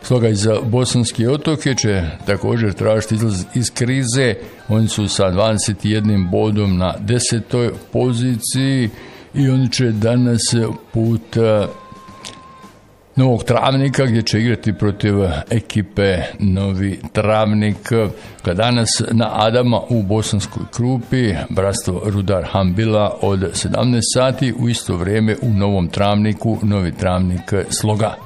Sloga iz Bosanske Otoke će također tražiti izlaz iz krize. Oni su sa 21 bodom na 10. poziciji i oni će danas put Novog Travnika gdje će igrati protiv ekipe Novi Travnik. Danas na Adama u Bosanskoj Krupi bratstvo Rudar Hambila od 17 sati, u isto vrijeme u Novom Travniku Novi Travnik Sloga.